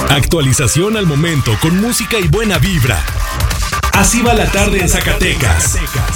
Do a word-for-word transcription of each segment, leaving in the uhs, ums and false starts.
Actualización al momento con música y buena vibra. Así va la tarde en Zacatecas.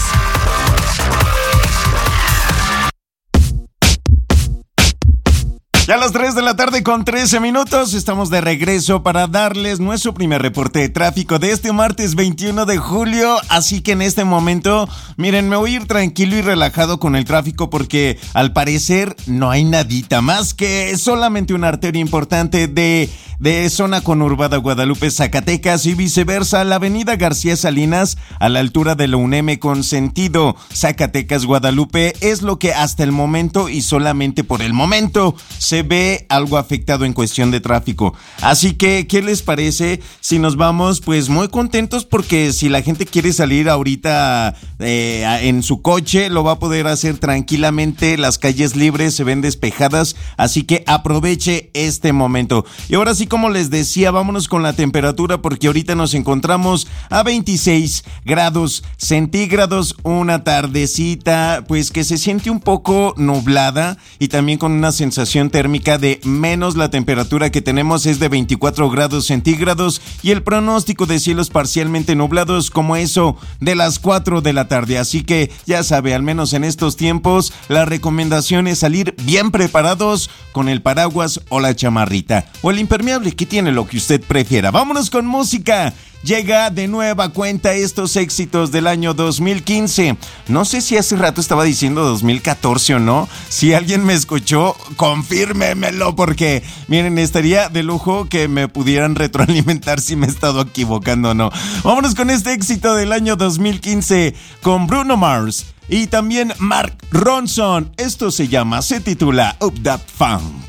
Ya a las tres de la tarde con trece minutos estamos de regreso para darles nuestro primer reporte de tráfico de este martes veintiuno de julio, así que en este momento, miren, me voy a ir tranquilo y relajado con el tráfico porque al parecer no hay nadita más que solamente una arteria importante de, de zona conurbada Guadalupe, Zacatecas y viceversa, la avenida García Salinas a la altura de la U N E M con sentido Zacatecas, Guadalupe es lo que hasta el momento y solamente por el momento se ve algo afectado en cuestión de tráfico. Así que, ¿qué les parece si nos vamos? Pues muy contentos porque si la gente quiere salir ahorita eh, en su coche, lo va a poder hacer tranquilamente. Las calles libres se ven despejadas, así que aproveche este momento. Y ahora sí, como les decía, vámonos con la temperatura porque ahorita nos encontramos a veintiséis grados centígrados, una tardecita pues que se siente un poco nublada y también con una sensación térmica de menos. La temperatura que tenemos es de veinticuatro grados centígrados y el pronóstico de cielos parcialmente nublados como eso de las cuatro de la tarde. Así que ya sabe, al menos en estos tiempos, la recomendación es salir bien preparados con el paraguas o la chamarrita o el impermeable, que tiene lo que usted prefiera. Vámonos con música. Llega de nueva cuenta estos éxitos del año dos mil quince. No sé si hace rato estaba diciendo dos mil catorce o no. Si alguien me escuchó, confírmemelo porque, miren, estaría de lujo que me pudieran retroalimentar si me he estado equivocando o no. Vámonos con este éxito del año dos mil quince con Bruno Mars y también Mark Ronson. Esto se llama, se titula Up That Funk.